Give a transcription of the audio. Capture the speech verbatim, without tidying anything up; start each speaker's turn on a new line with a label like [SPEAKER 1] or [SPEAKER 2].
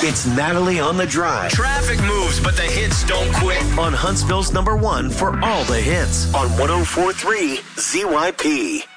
[SPEAKER 1] It's Natalie on the Drive.
[SPEAKER 2] Traffic moves, but the hits don't quit.
[SPEAKER 1] On Huntsville's number one for all the hits on one oh four point three Z Y P.